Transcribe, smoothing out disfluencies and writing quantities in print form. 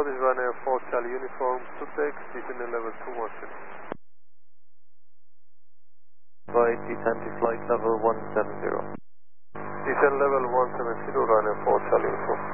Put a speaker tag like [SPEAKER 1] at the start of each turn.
[SPEAKER 1] Hello, this is Ryanair 4 Charlie Uniform, Sutex, descending level 210.
[SPEAKER 2] Right, descend to flight level 170.
[SPEAKER 1] Descend level 170, Ryanair 4 Charlie Uniform.